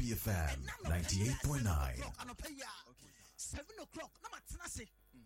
Happy FM 98.9. 7 o'clock. Na matena se.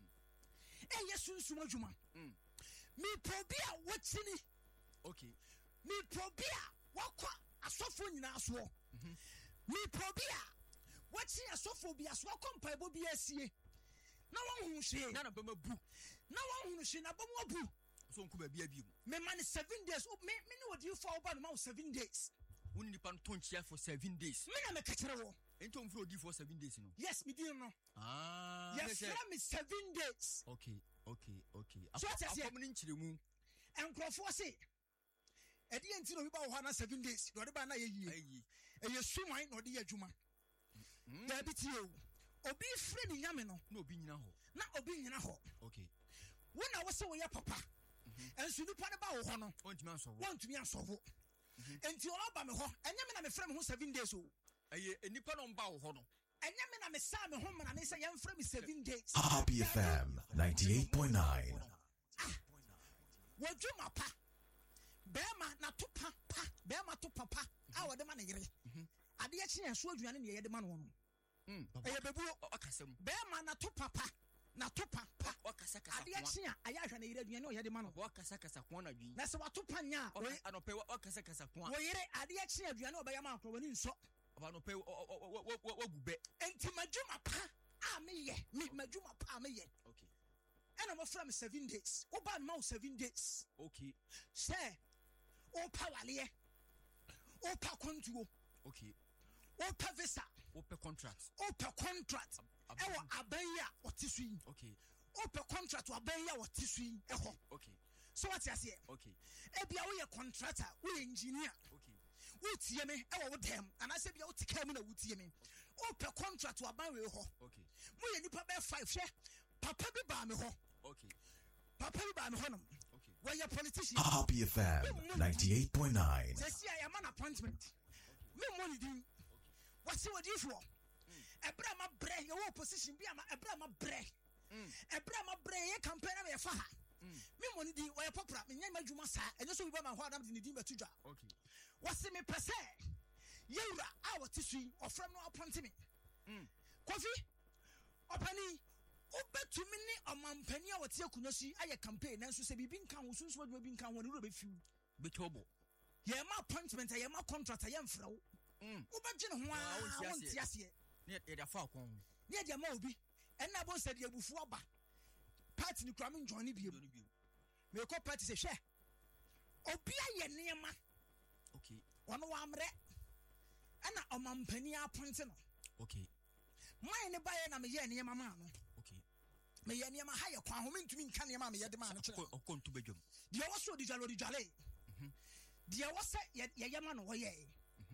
Yes, sunsun adwuma. Me probia watchini. Okay. Me probia wakwa asofo nyina so. Me probia wachi asofo bi aso kompa bo bi asie. Na won hu hwe. Na bema bu. Na won hu hwe na bema bu. So nku ba bia bi mu. Me man 7 days. Me ne wodi you for over no 7 days. Won nipa no ton chia for 7 days. Me na me ka kire wo. Ento mfro odi for 7 days no. Yes, me din no. Yes, me 7 days. Okay. So akom ni nchiremu. Enkrofo se edi enti no bi ba wo na 7 days. Do de ba na ye yie. Eye suman no de ye adwuma. Da bi tie o. Obi frɛ ni nyame no. Na obi nyina ho. Na obi nyina ho. Okay. Wona wo se wo ye papa. Ensu nipa ne ba wo ho no. Ontumi ansowo. Wontumi ansowo. Enti o ba me ho. Enye me na me frɛ me ho 7 days o. Eye enipa no mba wo ho no. Enye me na me sa me ho mra ne se yem frɛ me 7 days. Happy FM 98.9. Wodwuma pa. Bema na to pa. Bema to papa. A wo de ma ne yere. Ade ye kye so aduane ne ye de ma no no. Eye bebu okasem. Bema na to papa. Na to papa. Okasa ade ye kye a aya hwa ne yere aduane o ye de ma no. Okasa ko na dwi. Na se wa to panya. Anope okasa ko. Wo yere ade ye kye aduane o be ya ma akro wani nso. Anope wagube. Enti madwuma pa. A me ye. Me madwuma pa me ye. Okay. And I'm from 7 days. Oba ma 7 days. Okay. Say, opa wale. Opa kontuo. Okay. Opa visa. Opa contract. Opa contract. Ewo abanya otisui. Okay. Opa contract abanya otisui. Eho. Okay. So what you say? Okay. Ebia we contractor, we engineer. Okay. We tie me ewo wo dem. And I say bia wo tika me na wo tie me. Opa contract abanya we ho. Okay. We nipa be 5 share. Papa bi ba me ho. Okay. Papa bi ba me ho no. Okay. Where your politician? Happy FM 98.9. Say I am an appointment. Me money din. What's what you for? Ebra ma bre your opposition bi ama ebra ma bre. Ebra ma bre ye campaign na me fa ha. Me money din where popra me nyama dwuma sa. Enyo so bi ba ma ho adam din din betudwa. Okay. What's me pese? Yewra a what sui ofram no appoint me. Kofi opani obetumi ni amampani a wote akunosi aye campaign nanso se bibi nka ho sunso aduma bi nka ho ne ro be fiu betobo ye ma appointment ye ma contract ye mfra wo obegye ne ho a wonti ase ne ye da fa akon ne ye ma obi enna bo se de abufu aba party ni kura me join bi me ko party se hwe obi aye ne ma okay wono wa amre enna amampani appoint no okay mai ne baye na me ye ne ma ma no okay me ye ne ma ha ye kwa ho mentumi nka ne ma me ye de ma no kire okontu bedwom de wo so di jalo de wo se ye ma no wo ye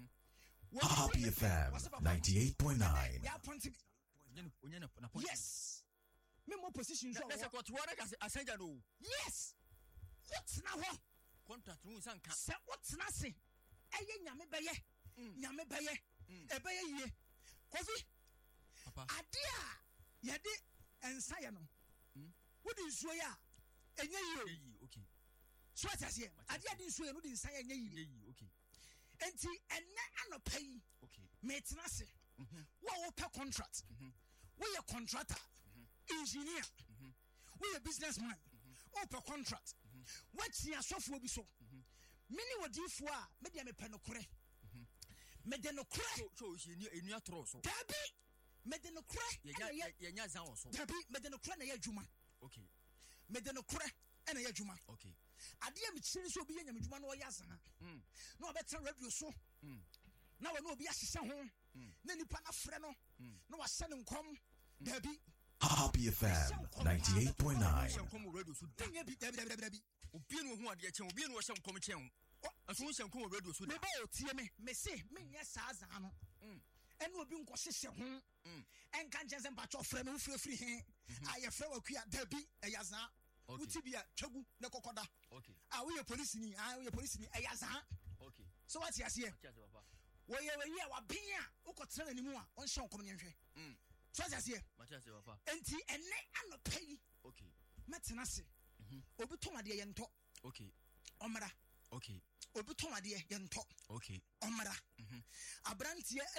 Happy FM 98.9. ya point onya na point yes me mo position so that's what one can assenja no yes what na ho contract no san ka se what na se eye nyame beye e beye yie Kofi papa adia ye de ensa ye no wodi nsuo ya enye yie okay so atase adia de nsuo ye no de ensa ye enye yie okay enti enne anopai okay me tena se wo pe contract we a contractor engineer we a businessman wo pe contract what ya sofo bi so mini wodifo a me de me pe no kore me de no kore so enu atro so dabi me de no kore ye nya zan wo so dabi me de no kore na ye adwuma okay me de no kore na ye adwuma okay ade am chiri so obi ye nyam adwuma na wo yazana na obetena radio so na wo na obi ahyehyɛ ho na nipa na frɛ no na wa hyɛ ne nkom dabi Happy FM 98.9. Shankom radio so danya bi dabi obi no hu ade chen obi no wo shankom chen aso shankom radio so me ba o tie me se me nyɛ saa za no ɛna obi nkɔ hyehyɛ ho ɛnka nkyɛn sɛ mpatwɔ frɛ me frɛ he ayɛ frɛ wa kua dabi ɛyazaa wuti bia twagu ne kokoda okay we ye police ni ɛyazaa okay so what you say wo ye a wa bin a ukotra na nimu a on hye nkom ne nhwe so what you say papa enti enne anopai okay metena se obi tomade ye nto okay omra okay obi tomade ye nto okay omra abrantie